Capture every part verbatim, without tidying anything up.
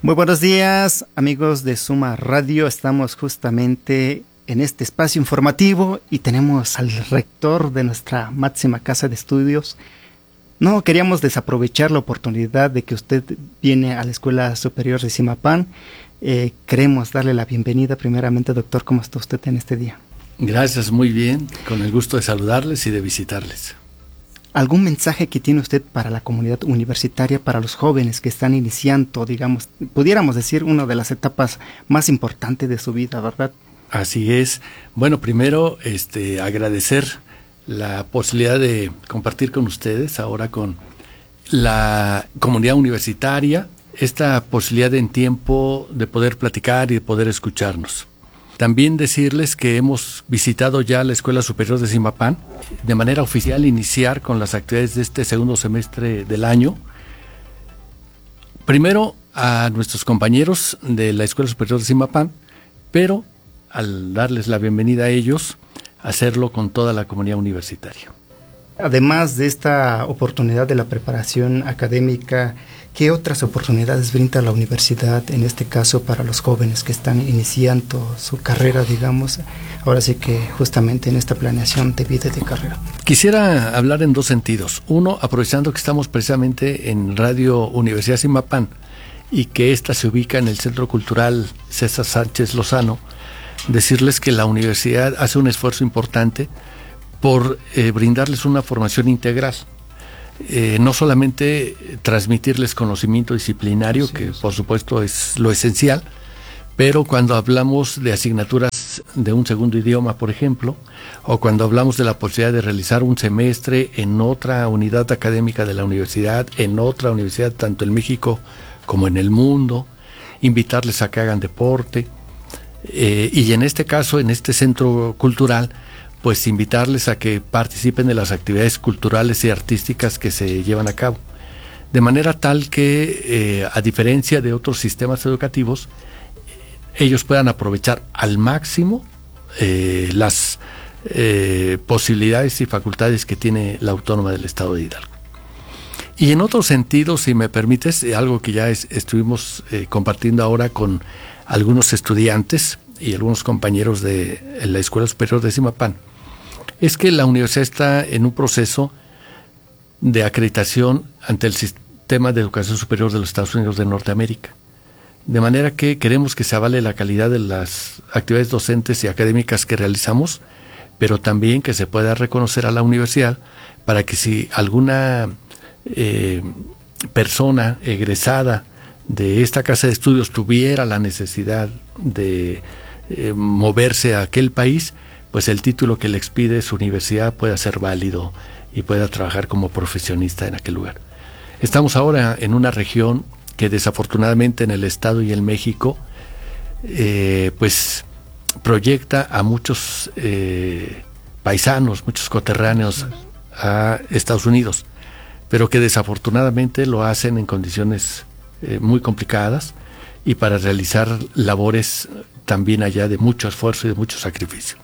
Muy buenos días, amigos de Suma Radio. Estamos justamente en este espacio informativo y tenemos al rector de nuestra máxima casa de estudios. No queríamos desaprovechar la oportunidad de que usted viene a la Escuela Superior de Zimapán. Eh, queremos darle la bienvenida primeramente, doctor. ¿Cómo está usted en este día? Gracias, muy bien. Con el gusto de saludarles y de visitarles. ¿Algún mensaje que tiene usted para la comunidad universitaria, para los jóvenes que están iniciando, digamos, pudiéramos decir, una de las etapas más importantes de su vida, verdad? Así es. Bueno, primero, este, agradecer la posibilidad de compartir con ustedes, ahora con la comunidad universitaria, esta posibilidad en tiempo de poder platicar y de poder escucarnos. También decirles que hemos visitado ya la Escuela Superior de Zimapán, de manera oficial iniciar con las actividades de este segundo semestre del año. Primero a nuestros compañeros de la Escuela Superior de Zimapán, pero al darles la bienvenida a ellos, hacerlo con toda la comunidad universitaria. Además de esta oportunidad de la preparación académica, ¿qué otras oportunidades brinda la universidad, en este caso para los jóvenes que están iniciando su carrera, digamos, ahora sí que justamente en esta planeación de vida y de carrera? Quisiera hablar en dos sentidos. Uno, aprovechando que estamos precisamente en Radio Universidad Zimapán y que ésta se ubica en el Centro Cultural César Sánchez Lozano, decirles que la universidad hace un esfuerzo importante por eh, brindarles una formación integral. Eh, no solamente transmitirles conocimiento disciplinario, sí, que sí. por supuesto es lo esencial, pero cuando hablamos de asignaturas de un segundo idioma, por ejemplo, o cuando hablamos de la posibilidad de realizar un semestre en otra unidad académica de la universidad, en otra universidad, tanto en México como en el mundo, invitarles a que hagan deporte, eh, y en este caso, en este centro cultural, pues invitarles a que participen de las actividades culturales y artísticas que se llevan a cabo. De manera tal que, eh, a diferencia de otros sistemas educativos, ellos puedan aprovechar al máximo eh, las eh, posibilidades y facultades que tiene la Autónoma del Estado de Hidalgo. Y en otro sentido, si me permites, algo que ya es, estuvimos eh, compartiendo ahora con algunos estudiantes y algunos compañeros de la Escuela Superior de Zimapán, es que la universidad está en un proceso de acreditación ante el Sistema de Educación Superior de los Estados Unidos de Norteamérica. De manera que queremos que se avale la calidad de las actividades docentes y académicas que realizamos, pero también que se pueda reconocer a la universidad para que si alguna eh, persona egresada de esta casa de estudios tuviera la necesidad de eh, moverse a aquel país, pues el título que le expide su universidad pueda ser válido y pueda trabajar como profesionista en aquel lugar. Estamos ahora en una región que desafortunadamente en el Estado y en México eh, pues proyecta a muchos eh, paisanos, muchos coterráneos a Estados Unidos, pero que desafortunadamente lo hacen en condiciones eh, muy complicadas y para realizar labores también allá de mucho esfuerzo y de mucho sacrificio.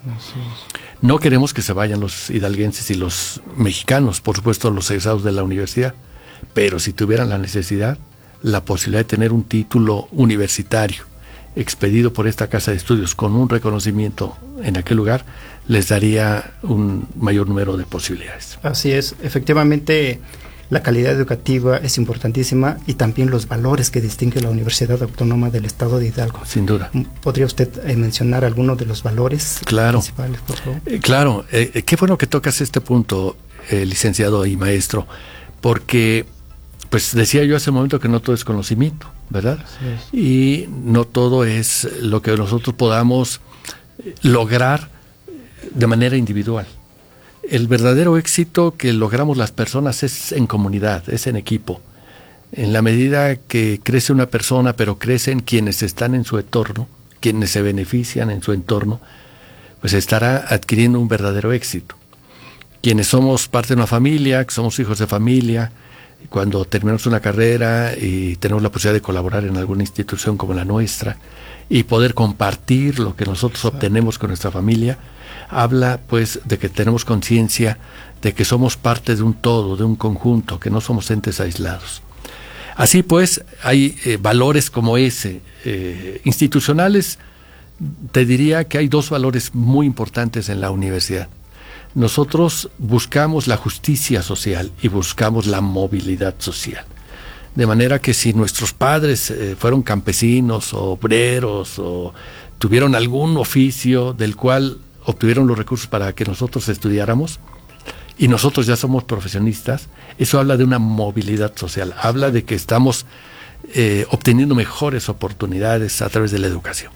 No queremos que se vayan los hidalguenses y los mexicanos, por supuesto los egresados de la universidad, pero si tuvieran la necesidad, la posibilidad de tener un título universitario expedido por esta casa de estudios con un reconocimiento en aquel lugar, les daría un mayor número de posibilidades. Así es, efectivamente la calidad educativa es importantísima y también los valores que distingue la Universidad Autónoma del Estado de Hidalgo. Sin duda. ¿Podría usted eh, mencionar algunos de los valores claro. principales, por favor? Eh, claro, eh, qué bueno que tocas este punto, eh, licenciado y maestro, porque pues decía yo hace un momento que no todo es conocimiento, ¿verdad? Así es. Y no todo es lo que nosotros podamos lograr de manera individual. El verdadero éxito que logramos las personas es en comunidad, es en equipo. En la medida que crece una persona, pero crecen quienes están en su entorno, quienes se benefician en su entorno, pues estará adquiriendo un verdadero éxito. Quienes somos parte de una familia, que somos hijos de familia, cuando terminamos una carrera y tenemos la posibilidad de colaborar en alguna institución como la nuestra y poder compartir lo que nosotros obtenemos con nuestra familia, habla pues de que tenemos conciencia de que somos parte de un todo, de un conjunto, que no somos entes aislados. Así pues, hay eh, valores como ese, eh, institucionales. Te diría que hay dos valores muy importantes en la universidad. Nosotros buscamos la justicia social y buscamos la movilidad social. De manera que si nuestros padres eh, fueron campesinos o obreros o tuvieron algún oficio del cual obtuvieron los recursos para que nosotros estudiáramos, y nosotros ya somos profesionistas, eso habla de una movilidad social, habla de que estamos eh, obteniendo mejores oportunidades a través de la educación.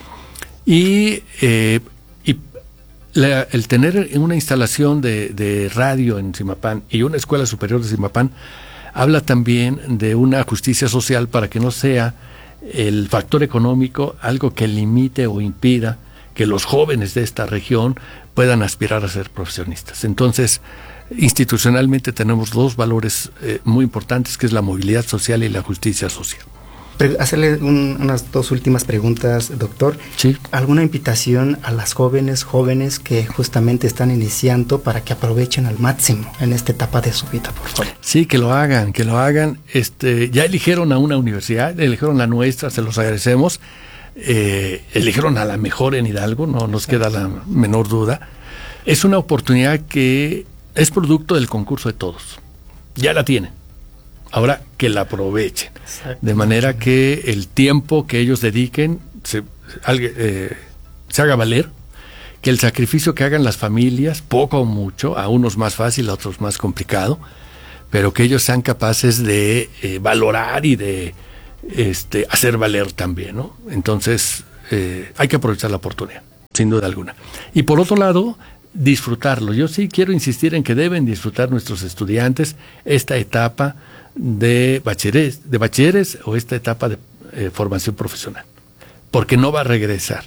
Y, eh, y la, el tener una instalación de, de radio en Zimapán y una escuela superior de Zimapán habla también de una justicia social para que no sea el factor económico algo que limite o impida que los jóvenes de esta región puedan aspirar a ser profesionistas. Entonces, institucionalmente tenemos dos valores eh, muy importantes, que es la movilidad social y la justicia social. Hacerle un, unas dos últimas preguntas, doctor. Sí. ¿Alguna invitación a las jóvenes, jóvenes que justamente están iniciando para que aprovechen al máximo en esta etapa de su vida, por favor? Sí, que lo hagan, que lo hagan. Este, ya eligieron a una universidad, eligieron la nuestra, se los agradecemos. Eh, eligieron a la mejor en Hidalgo, no nos queda la menor duda. Es una oportunidad que es producto del concurso de todos. Ya la tienen. Ahora que la aprovechen. De manera que el tiempo que ellos dediquen se, eh, se haga valer, que el sacrificio que hagan las familias, poco o mucho, a unos más fácil, a otros más complicado, pero que ellos sean capaces de eh, valorar y de este, hacer valer también, ¿no? Entonces, eh, hay que aprovechar la oportunidad, sin duda alguna. Y por otro lado, disfrutarlo. Yo sí quiero insistir en que deben disfrutar nuestros estudiantes esta etapa de bachilleres, de bachilleres o esta etapa de eh, formación profesional, porque no va a regresar.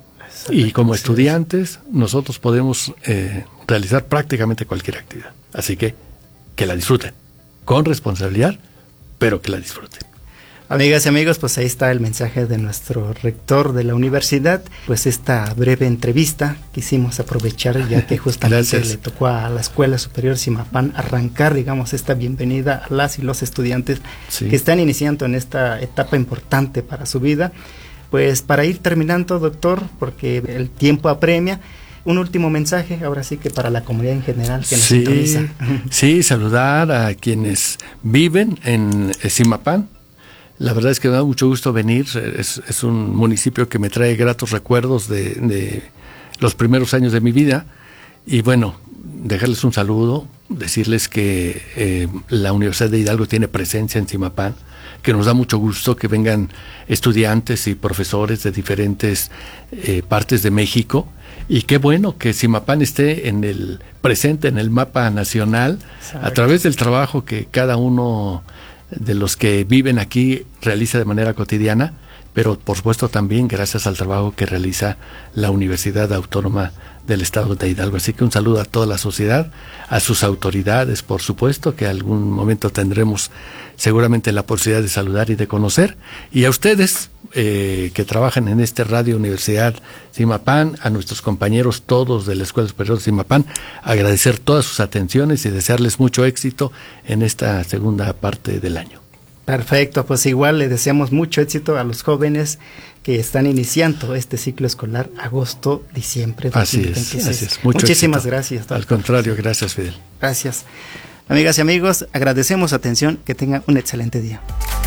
Y como estudiantes nosotros podemos eh, realizar prácticamente cualquier actividad. Así que que la disfruten, con responsabilidad, pero que la disfruten. Amigas y amigos, pues ahí está el mensaje de nuestro rector de la universidad. Pues esta breve entrevista quisimos aprovechar, ya que justamente le tocó a la Escuela Superior Zimapán arrancar, digamos, esta bienvenida a las y los estudiantes sí. que están iniciando en esta etapa importante para su vida. Pues para ir terminando, doctor, porque el tiempo apremia, un último mensaje, ahora sí que para la comunidad en general que nos sí, sintoniza. Sí, saludar a quienes viven en Zimapán. La verdad es que me da mucho gusto venir, es, es un municipio que me trae gratos recuerdos de, de los primeros años de mi vida, y bueno, dejarles un saludo, decirles que eh, la Universidad de Hidalgo tiene presencia en Zimapán, que nos da mucho gusto que vengan estudiantes y profesores de diferentes eh, partes de México, y qué bueno que Zimapán esté en el presente en el mapa nacional. Exacto. A través del trabajo que cada uno de los que viven aquí realiza de manera cotidiana, pero por supuesto también gracias al trabajo que realiza la Universidad Autónoma del Estado de Hidalgo. Así que un saludo a toda la sociedad, a sus autoridades, por supuesto, que algún momento tendremos seguramente la posibilidad de saludar y de conocer, y a ustedes eh, que trabajan en este Radio Universidad Zimapán, a nuestros compañeros todos de la Escuela Superior de Zimapán, agradecer todas sus atenciones y desearles mucho éxito en esta segunda parte del año. Perfecto, pues igual le deseamos mucho éxito a los jóvenes que están iniciando este ciclo escolar agosto-diciembre de dos mil veintiséis. Así es, así es. Mucho Muchísimas éxito. gracias. Doctor. Al contrario, gracias, Fidel. Gracias. Amigas y amigos, agradecemos su atención, que tengan un excelente día.